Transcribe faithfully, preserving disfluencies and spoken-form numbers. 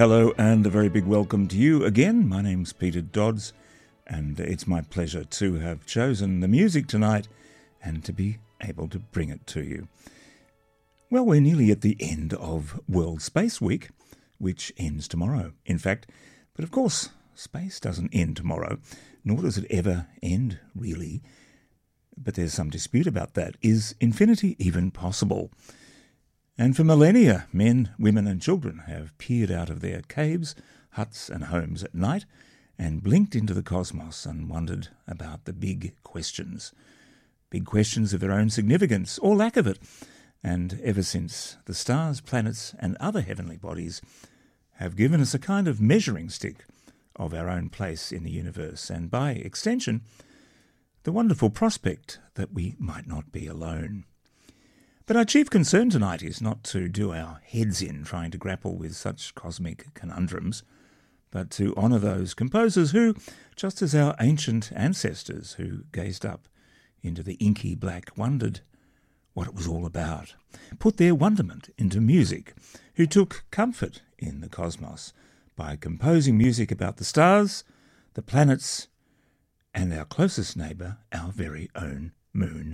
Hello and a very big welcome to you again. My name's Peter Dodds and it's my pleasure to have chosen the music tonight and to be able to bring it to you. Well, we're nearly at the end of World Space Week, which ends tomorrow, in fact. But of course, space doesn't end tomorrow, nor does it ever end, really. But there's some dispute about that. Is infinity even possible? And for millennia, men, women and children have peered out of their caves, huts and homes at night and blinked into the cosmos and wondered about the big questions. Big questions of their own significance, or lack of it. And ever since, the stars, planets and other heavenly bodies have given us a kind of measuring stick of our own place in the universe, and by extension, the wonderful prospect that we might not be alone. But our chief concern tonight is not to do our heads in trying to grapple with such cosmic conundrums, but to honour those composers who, just as our ancient ancestors who gazed up into the inky black wondered what it was all about, put their wonderment into music, who took comfort in the cosmos by composing music about the stars, the planets, and our closest neighbour, our very own moon.